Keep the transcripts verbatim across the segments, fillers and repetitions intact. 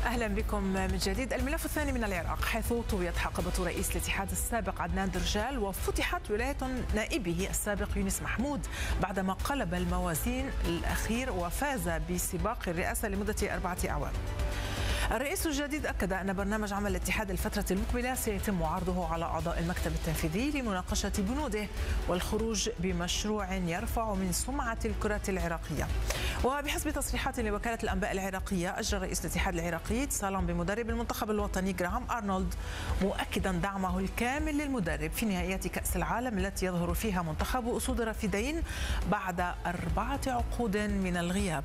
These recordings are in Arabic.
أهلا بكم من جديد. الملف الثاني من العراق، حيث طويت حقبة رئيس الاتحاد السابق عدنان درجال وفتحت ولاية نائبه السابق يونس محمود بعدما قلب الموازين الأخير وفاز بسباق الرئاسة لمدة أربعة أعوام. الرئيس الجديد أكد أن برنامج عمل الاتحاد الفترة المقبلة سيتم عرضه على أعضاء المكتب التنفيذي لمناقشة بنوده والخروج بمشروع يرفع من سمعة الكرة العراقية. وبحسب تصريحات لوكالة الأنباء العراقية، أجرى رئيس الاتحاد العراقي اتصالا بمدرب المنتخب الوطني غراهام أرنولد مؤكدا دعمه الكامل للمدرب في نهائيات كأس العالم التي يظهر فيها منتخب أسود رافدين بعد أربعة عقود من الغياب.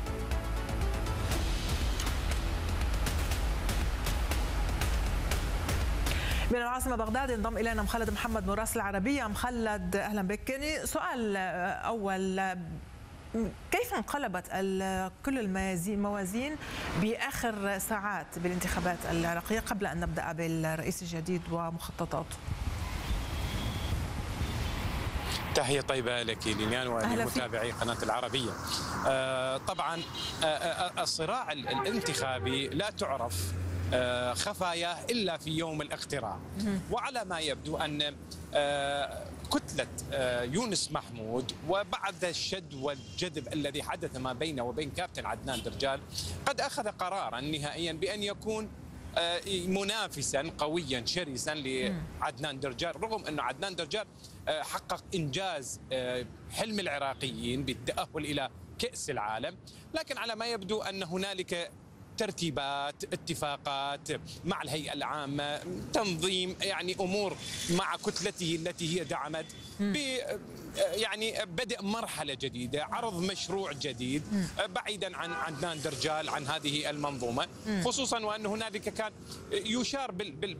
من العاصمة بغداد انضم إلينا مخلد محمد مراسل العربية. مخلد أهلا بك. يعني سؤال أول، كيف انقلبت كل الموازين بآخر ساعات بالانتخابات العراقية قبل أن نبدأ بالرئيس الجديد ومخططاته؟ تحية طيبة لك لينيان ولمتابعي قناة العربية. آه طبعا آه الصراع الانتخابي لا تعرف خفاياه إلا في يوم الاقتراع، وعلى ما يبدو أن كتلة يونس محمود وبعد الشد والجذب الذي حدث ما بينه وبين كابتن عدنان درجال قد أخذ قرارا نهائيا بأن يكون منافسا قويا شرسا لعدنان درجال، رغم أن عدنان درجال حقق إنجاز حلم العراقيين بالتأهل إلى كأس العالم، لكن على ما يبدو أن هنالك ترتيبات، اتفاقات مع الهيئة العامة، تنظيم يعني أمور مع كتلته التي هي دعمت ب يعني بدء مرحلة جديدة، عرض مشروع جديد بعيدا عن عدنان درجال عن هذه المنظومة، خصوصا وأن هنالك كان يشار بال, بال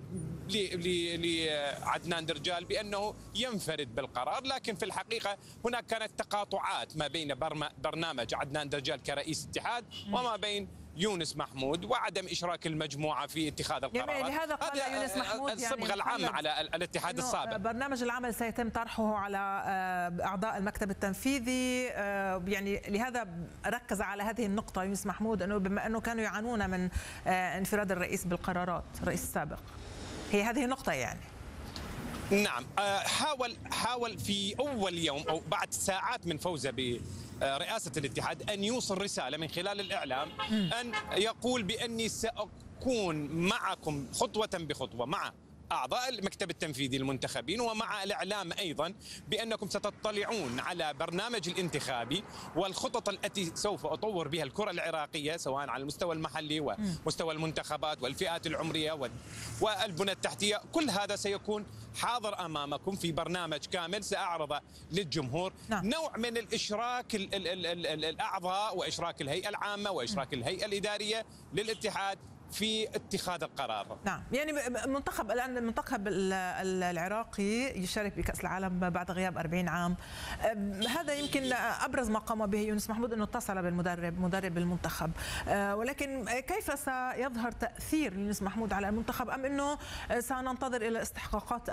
لعدنان درجال بأنه ينفرد بالقرار، لكن في الحقيقة هناك كانت تقاطعات ما بين برنامج عدنان درجال كرئيس اتحاد وما بين يونس محمود وعدم إشراك المجموعة في اتخاذ القرارات. يعني لهذا قال يونس محمود الصبغة يعني العامة على الاتحاد السابق. برنامج العمل سيتم طرحه على أعضاء المكتب التنفيذي، يعني لهذا ركز على هذه النقطة يونس محمود، أنه بما أنه كانوا يعانون من انفراد الرئيس بالقرارات، الرئيس السابق، هي هذه النقطة يعني. نعم، حاول حاول في أول يوم أو بعد ساعات من فوزه ب رئاسة الاتحاد أن يوصل رسالة من خلال الإعلام أن يقول بأني سأكون معكم خطوة بخطوة مع أعضاء المكتب التنفيذي المنتخبين ومع الإعلام أيضا بأنكم ستطلعون على برنامج الانتخابي والخطط التي سوف أطور بها الكرة العراقية سواء على المستوى المحلي ومستوى المنتخبات والفئات العمرية والبنى التحتية، كل هذا سيكون حاضر أمامكم في برنامج كامل سأعرضه للجمهور. نعم. نوع من الإشراك ال ال ال ال ال الأعضاء وإشراك الهيئة العامة وإشراك الهيئة الإدارية للاتحاد في اتخاذ القرار. نعم، يعني منتخب الآن المنتخب العراقي يشارك بكأس العالم بعد غياب أربعين عام، هذا يمكن أبرز ما قام به يونس محمود، أنه اتصل بالمدرب مدرب المنتخب، ولكن كيف سيظهر تأثير يونس محمود على المنتخب، أم أنه سننتظر إلى استحقاقات